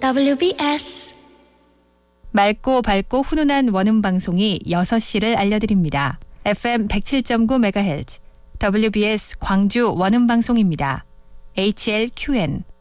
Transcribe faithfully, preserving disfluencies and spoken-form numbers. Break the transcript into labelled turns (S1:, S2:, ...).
S1: 더블유비에스
S2: 맑고 밝고 훈훈한 원음 방송이 여섯 시를 알려드립니다. 에프엠 백칠 점 구 메가헤르츠 더블유비에스 광주 원음 방송입니다. 에이치엘큐엔